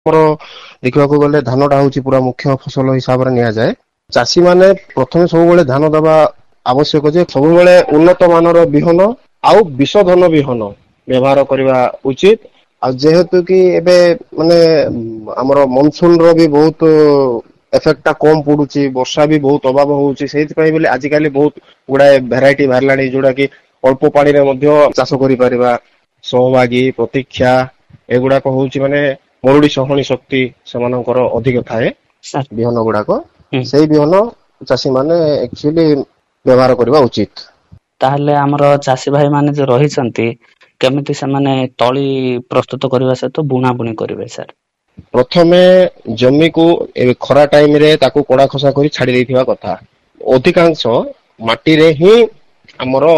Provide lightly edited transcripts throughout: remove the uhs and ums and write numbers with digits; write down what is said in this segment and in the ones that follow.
ଆମର ଦେଖିବାକୁ ଗଲେ ଧାନଟା ହଉଛି ପୁରା ମୁଖ୍ୟ ଫସଲ ହିସାବରେ ନିଆଯାଏ। ଚାଷୀ ମାନେ ପ୍ରଥମେ ସବୁବେଳେ ଧ୍ୟାନ ଦେବା ଆବଶ୍ୟକ ଯେ ସବୁବେଳେ ଉନ୍ନତ ମାନର ବିହନ ଆଉ ବିଶୋଧନ ବିହନ ବ୍ୟବହାର କରିବା ଉଚିତ। ଆଉ ଯେହେତୁ କି ଏବେ ମାନେ ଆମର ମନସୁନ ର ବି ବହୁତ ଏଫେକ୍ଟ ଟା କମ ପଡୁଛି, ବର୍ଷା ବି ବହୁତ ଅଭାବ ହଉଛି, ସେଇଥିପାଇଁ ବୋଲି ଆଜିକାଲି ବହୁତ ଗୁଡାଏ ଭେରାଇଟି ବାହାରିଲାଣି ଯୋଉଟା କି ଅଳ୍ପ ପାଣିରେ ମଧ୍ୟ ଚାଷ କରିପାରିବା। ସୌଭାଗୀ, ପ୍ରତୀକ୍ଷା ଏଗୁଡାକ ହଉଛି ମାନେ ମରୁଡି ସହନୀ ଶକ୍ତି ସେମାନଙ୍କର ଅଧିକ ଥାଏ ସାର୍। ବିହନ ଗୁଡାକ। ହୁଁ। ସେଇ ବିହନ ଚାଷୀ ମାନେ ଆକ୍ଚୁଆଲି ବ୍ୟବହାର କରିବା ଉଚିତ। ତାହେଲେ ଆମର ଚାଷୀ ଭାଇ ମାନେ ଯୋଉ ରହିଛନ୍ତି କେମିତି ସେମାନେ ତଳି ପ୍ରସ୍ତୁତ କରିବା ସହିତ ବୁଣା ବୁଣି କରିବେ ସାର୍? ପ୍ରଥମେ ଜମିକୁ ଏବେ ଖରା ଟାଇମ ରେ ତାକୁ କଡା ଖସା କରି ଛାଡି ଦେଇଥିବା କଥା। ଅଧିକାଂଶ ମାଟିରେ ହିଁ ଆମର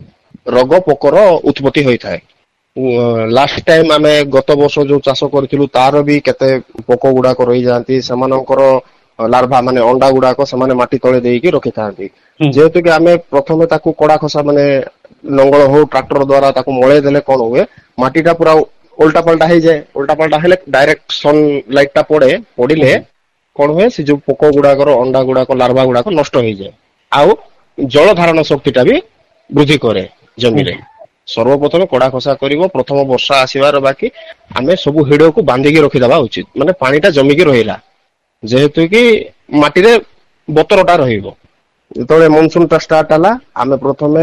ରୋଗ ପୋକର ଉତ୍ପତ୍ତି ହୋଇଥାଏ। ଲାଷ୍ଟ ଟାଇମ ଆମେ ଗତ ବର୍ଷ ଯୋଉ ଚାଷ କରିଥିଲୁ ତାର ବି କେତେ ପୋକ ଗୁଡାକ ରହିଯାଆନ୍ତି, ସେମାନଙ୍କର ଲାର୍ଭା ମାନେ ଅଣ୍ଡା ଗୁଡାକ ସେମାନେ ମାଟି ତଳେ ଦେଇକି ରଖିଥାନ୍ତି। ହୁଁ ଯେହେତୁ କି ଆମେ ପ୍ରଥମେ ତାକୁ କଡା ଖସା ମାନେ ଲଙ୍ଗଳ ହଉ ଟ୍ରାକ୍ଟର ଦ୍ଵାରା ତାକୁ ମଳେଇ ଦେଲେ କଣ ହୁଏ, ମାଟି ଟା ପୁରା ଓଲଟା ପଲଟା ହେଇଯାଏ। ଓଲଟା ପଲଟା ହେଲେ ଡାଇରେକ୍ଟ ସନ୍ ଲାଇଟ ଟା ପଡିଲେ ଆଜ୍ଞା କଣ ହୁଏ, ସେ ଯୋଉ ପୋକ ଗୁଡାକର ଅଣ୍ଡା ଗୁଡାକ ଲାର୍ଭା ଗୁଡାକ ନଷ୍ଟ ହେଇଯାଏ। ଆଉ ଜଳ ଧାରଣ ଶକ୍ତି ଟା ବି ବୃଦ୍ଧି କରେ ହୁଁ ଜମିରେ। ସର୍ବପ୍ରଥମେ କଡା ଖସା କରିବ, ପ୍ରଥମ ବର୍ଷା ଆସିବାର ବାକି ଆମେ ସବୁ ହିଡକୁ ବାନ୍ଧିକି ରଖିଦବା ଉଚିତ, ମାନେ ପାଣି ଟା ଜମିକି ରହିଲା ଯେହେତୁ କି ମାଟିରେ ବତରଟା ରହିବ। ଯେତେବେଳେ ମନସୁନ ଟା ଷ୍ଟାର୍ଟ ହେଲା ଆମେ ପ୍ରଥମେ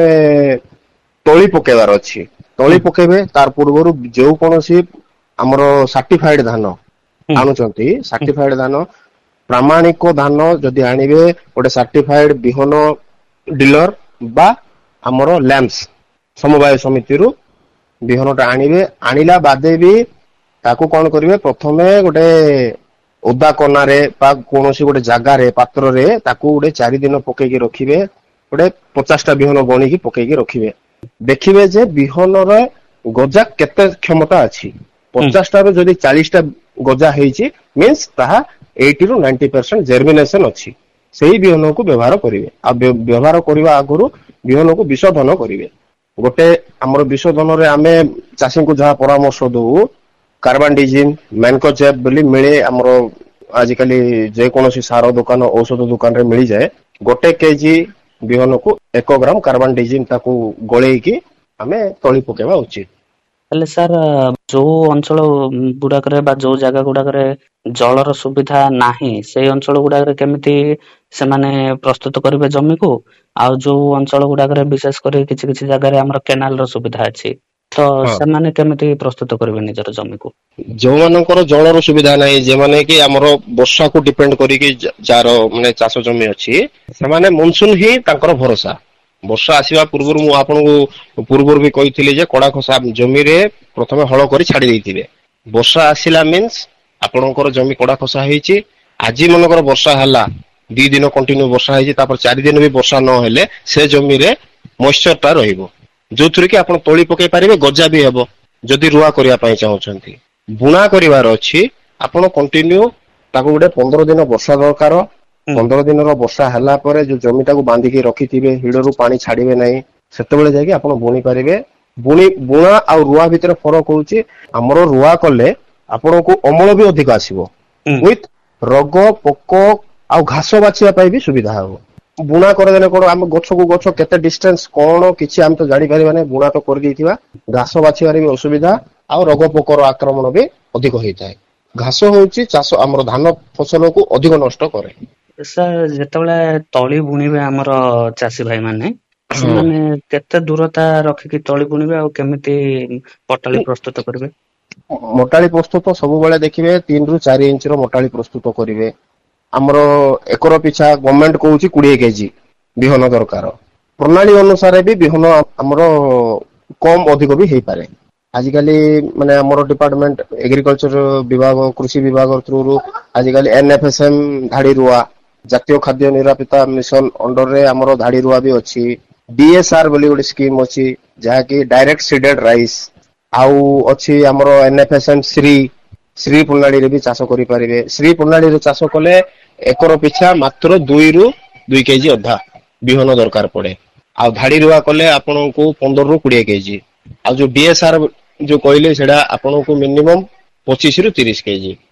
ତଳି ପକେଇବାର ଅଛି। ତଳି ହୁଁ ପକେଇବେ ତାର ପୂର୍ବରୁ ଯୋଉ କୌଣସି ଆମର ସାର୍ଟିଫାଇଡ ଧାନ ହୁଁ ଆଣୁଛନ୍ତି, ହୁଁ ସାର୍ଟିଫାଇଡ ଧାନ ପ୍ରାମାଣିକ ଧାନ ଯଦି ଆଣିବେ, ଗୋଟେ ସାର୍ଟିଫାଇଡ ବିହନ ଡିଲର ବା ଆମର ଲ୍ୟାମ୍ପସ ସମବାୟ ସମିତିରୁ ବିହନ ଟା ଆଣିବେ। ଆଣିଲା ବାଦେ ବି ତାକୁ କଣ କରିବେ, ପ୍ରଥମେ ଗୋଟେ ଓଦା କନାରେ ବା କୌଣସି ଗୋଟେ ଜାଗାରେ ପାତ୍ରରେ ତାକୁ ଗୋଟେ 4 ଦିନ ପକେଇକି ରଖିବେ। ଗୋଟେ 50ଟା ବିହନ ଗଣିକି ପକେଇକି ରଖିବେ। ଦେଖିବେ ଯେ ବିହନର ଗଜା କେତେ କ୍ଷମତା ଅଛି। ହୁଁ 50ଟାରୁ ଯଦି 40ଟା ଗଜା ହେଇଛି ମିନ୍ସ ତାହା 80-90% ଜେର୍ମିନେସନ ଅଛି। ସେଇ ବିହନକୁ ବ୍ୟବହାର କରିବେ। ଆଉ ବ୍ୟବହାର କରିବା ଆଗରୁ ବିହନକୁ ବିଶୋଧନ କରିବେ। ଗୋଟେ ଆମର ବିଶୋଧନରେ ଆମେ ଚାଷୀଙ୍କୁ ଯାହା ପରାମର୍ଶ ଦଉ, କାର୍ବନଡିଜିମ୍, ମ୍ୟାନକୋଜେବ ବୋଲି ମିଳେ ଆମର ଆଜିକାଲି ଯେକୌଣସି ସାର ଦୋକାନ ଔଷଧ ଦୋକାନରେ ମିଳିଯାଏ। 1 କେଜି ବିହନକୁ 1 ଗ୍ରାମ କାର୍ବନଡିଜିମ ତାକୁ ଗୋଳେଇକି ଆମେ ତଳି ପକେଇବା ଉଚିତ। ହେଲେ ସାର୍ ଯୋଉ ଅଞ୍ଚଳ ଗୁଡାକରେ ବା ଯୋଉ ଜାଗା ଗୁଡାକରେ ଜଳର ସୁବିଧା ନାହିଁ, ସେଇ ଅଞ୍ଚଳ ଗୁଡାକରେ କେମିତି ସେମାନେ ପ୍ରସ୍ତୁତ କରିବେ ଜମିକୁ? ଆଉ ଯୋଉ ଅଞ୍ଚଳ ଗୁଡାକରେ ବିଶେଷ କରି କିଛି କିଛି ଜାଗାରେ ଆମର କେନାଲ ର ସୁବିଧା ଅଛି, ତ ହଁ, ସେମାନେ କେମିତି ପ୍ରସ୍ତୁତ କରିବେ ନିଜର ଜମିକୁ? ଯୋଉମାନଙ୍କର ଜଳର ସୁବିଧା ନାହିଁ, ଯେମାନେ କି ଆମର ବର୍ଷାକୁ ଡିପେଣ୍ଡ କରିକି ଯାହାର ମାନେ ଚାଷ ଜମି ଅଛି, ସେମାନେ ମନସୁନ ହିଁ ତାଙ୍କର ଭରସା। ବର୍ଷା ଆସିବା ପୂର୍ବରୁ ମୁଁ ଆପଣଙ୍କୁ ପୂର୍ବରୁ ବି କହିଥିଲି ଯେ କଡା ଖସା ଜମିରେ ପ୍ରଥମେ ହଳ କରି ଛାଡି ଦେଇଥିବେ। ବର୍ଷା ଆସିଲା ମିନ୍ସ ଆପଣଙ୍କର ଜମି କଡା ଖସା ହେଇଛି। ଆଜି ମନେକର ବର୍ଷା ହେଲା, 2 ଦିନ କଣ୍ଟିନ୍ୟୁ ବର୍ଷା ହେଇଛି, ତାପରେ 4 ଦିନ ବି ବର୍ଷା ନହେଲେ ସେ ଜମିରେ ମଏଶ୍ଚର ଟା ରହିବ। ଯୋଉଥିରେ କି ଆପଣ ତଳି ପକେଇ ପାରିବେ, ଗଜା ବି ହେବ ଯଦି ରୁଆ କରିବା ପାଇଁ ଚାହୁଁଛନ୍ତି। ବୁଣା କରିବାର ଅଛି, ଆପଣ କଣ୍ଟିନ୍ୟୁ ତାକୁ ଗୋଟେ 15 ଦିନ ବର୍ଷା ଦରକାର। ହୁଁ 15 ଦିନର ବର୍ଷା ହେଲା ପରେ ଯୋଉ ଜମିଟାକୁ ବାନ୍ଧିକି ରଖିଥିବେ, ହିଡରୁ ପାଣି ଛାଡିବେ ନାହିଁ, ସେତେବେଳେ ଯାଇକି ଆପଣ ବୁଣି ପାରିବେ। ବୁଣା ଆଉ ରୁଆ ଭିତରେ ଫରକ ହଉଛି, ଆମର ରୁଆ କଲେ ଆପଣଙ୍କୁ ଅମଳ ବି ଅଧିକ ଆସିବ। ହୁଁ ଉଇଥ ରୋଗ ପୋକ ଆଉ ଘାସ ବାଛିବା ପାଇଁ ବି ସୁବିଧା ହବ। ବୁଣା କରିଦେଲେ କଣ, ଆମ ଗଛକୁ ଗଛ କେତେ ଡିଷ୍ଟାନ୍ସ କଣ କିଛି ଆମେ ତ ଜାଣିପାରିବାନି। ବୁଣା ତ କରିଦେଇଥିବା, ଘାସ ବାଛିବାରେ ବି ଅସୁବିଧା ଆଉ ରୋଗ ପୋକର ଆକ୍ରମଣ ବି ଅଧିକ ହେଇଥାଏ। ଘାସ ହଉଛି ଚାଷ ଆମର ଧାନ ଫସଲକୁ ଅଧିକ ନଷ୍ଟ କରେ। ସାର୍ ଯେତେବେଳେ ତଳି ବୁଣିବେ ଆମର ଚାଷୀ ଭାଇ ମାନେ, ହଁ, ସେମାନେ କେତେ ଦୂରତା ରଖିକି ତଳି ବୁଣିବେ ଆଉ କେମିତି ପଟାଳି ପ୍ରସ୍ତୁତ କରିବେ? ମୋଟାଳି ପ୍ରସ୍ତୁତ ସବୁବେଳେ ଦେଖିବେ 3-4 ଇଞ୍ଚର ମୋଟାଳି ପ୍ରସ୍ତୁତ କରିବେ। ଆମର ଏକର ପିଛା ଗଭର୍ଣମେଣ୍ଟ କହୁଛି 20 କେଜି ବିହନ ଦରକାର। ପ୍ରଣାଳୀ ଅନୁସାରେ ବି ବିହନ ଆମର କମ ଅଧିକ ବି ହେଇପାରେ। ଆଜିକାଲି ମାନେ ଆମର ଡିପାର୍ଟମେଣ୍ଟ ଏଗ୍ରିକଲଚର ବିଭାଗ କୃଷି ବିଭାଗ ଥ୍ରୁରୁ ଆଜିକାଲି NFSM ଧାଡି ରୁଆ, ଜାତୀୟ ଖାଦ୍ୟ ନିରାପତ୍ତା ମିଶନ ଅଣ୍ଡରରେ ଆମର ଧାଡି ରୁଆ ବି ଅଛି। DSR ବୋଲି ଗୋଟେ ସ୍କିମ୍ ଅଛି, ଯାହାକି ଡାଇରେକ୍ଟ ସିଡେଡ ରାଇସ୍। ଆଉ ଅଛି ଆମର NFSM ଶ୍ରୀ ପ୍ରଣାଳୀରେ ବି ଚାଷ କରିପାରିବେ। ଶ୍ରୀ ପ୍ରଣାଳୀରେ ଚାଷ କଲେ ଏକର ପିଛା ମାତ୍ର 2-2 କେଜି ଅଧା ବିହନ ଦରକାର ପଡେ। ଆଉ ଧାଡି ରୁଆ କଲେ ଆପଣଙ୍କୁ 15-20 କେଜି। ଆଉ ଯୋଉ DSR ଯୋଉ କହିଲେ, ସେଇଟା ଆପଣଙ୍କୁ ମିନିମମ୍ 25-30 କେଜି।